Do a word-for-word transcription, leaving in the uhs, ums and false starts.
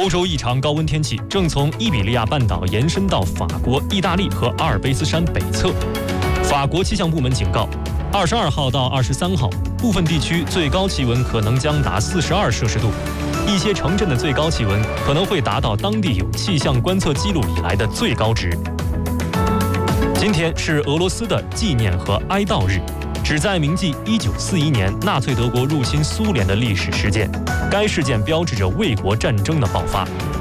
欧洲异常高温天气正从伊比利亚半岛延伸到法国、意大利和阿尔卑斯山北侧。法国气象部门警告，二十二号到二十三号，部分地区最高气温可能将达四十二摄氏度，一些城镇的最高气温可能会达到当地有气象观测记录以来的最高值。今天是俄罗斯的纪念和哀悼日，旨在铭记一九四一年纳粹德国入侵苏联的历史事件。该事件标志着卫国战争的爆发。